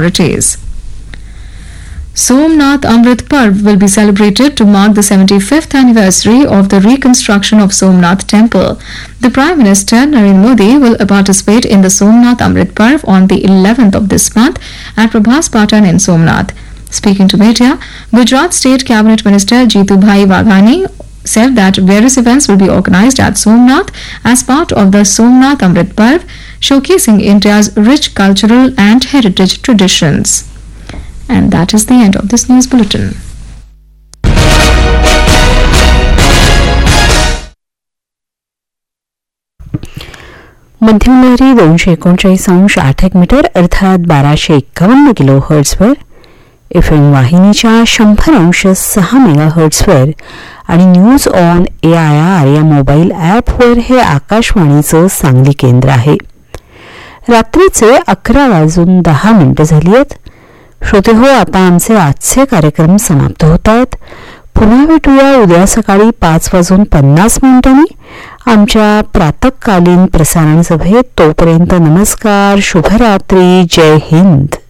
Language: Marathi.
it is. Somnath Amrit Parv will be celebrated to mark the 75th anniversary of the reconstruction of Somnath Temple. The Prime Minister Narendra Modi will participate in the Somnath Amrit Parv on the 11th of this month at Prabhas Patan in Somnath. Speaking to media, Gujarat State Cabinet Minister Jitubhai Waghani said that various events will be organized at Somnath as part of the Somnath Amrit Parv, showcasing India's rich cultural and heritage traditions. And that is the end of this news bulletin. मध्यम लहरी 239.8 मीटर अर्थात 1251 किलो हर्ट्झवर, FM वाहिनीच्या 100.6 मेगाहर्ट्झवर आणि न्यूज ऑन AIR या मोबाईल ॲपवर हे आकाशवाणीचं सांगली केंद्र आहे. रात्रीचे 11:10 झाली आहेत. श्रोते हो, आता आमचे आजचे कार्यक्रम समाप्त होत आहेत. पुन्हा भेटूया उद्या सकाळी 5:50 आमच्या प्रातःकालीन प्रसारण सभेत. तोपर्यंत नमस्कार, शुभरात्री, जय हिंद.